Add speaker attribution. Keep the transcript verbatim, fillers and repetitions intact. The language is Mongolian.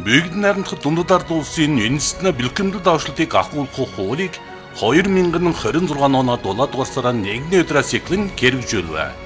Speaker 1: Бүгд найрамдах дундад ард улсын үндэстэн бэлтгэмдэл давшлтыг агуулах хуулийг хоёр мянган хорин зургааны оны дулаадугаар сарын нэгний өдрөөс эхлэн хэрэгжүүлвэ.